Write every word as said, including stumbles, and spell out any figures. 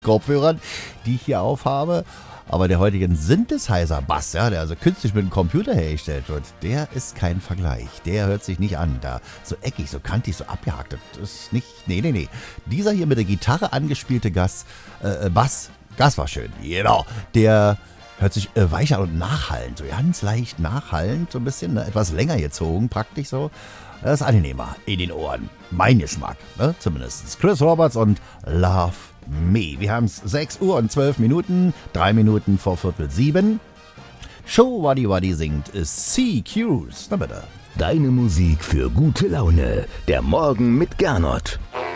Kopfhörern, die ich hier aufhabe. Aber der heutige Synthesizer-Bass, ja, der also künstlich mit dem Computer hergestellt wird, der ist kein Vergleich. Der hört sich nicht an. Da so eckig, so kantig, so abgehakt. Das ist nicht. Nee, nee, nee. Dieser hier mit der Gitarre angespielte Gas, äh, Bass, Gas war schön. Genau. Der hört sich äh, weicher und nachhallend, so ganz leicht nachhallend, so ein bisschen, ne? Etwas länger gezogen, praktisch so. Das ist angenehmer in den Ohren. Mein Geschmack, ne? Zumindest. Chris Roberts und Love Me. Wir haben es sechs Uhr und zwölf Minuten, drei Minuten vor Viertel sieben. Show Waddy Waddy singt C Q's. Na bitte. Deine Musik für gute Laune. Der Morgen mit Gernot.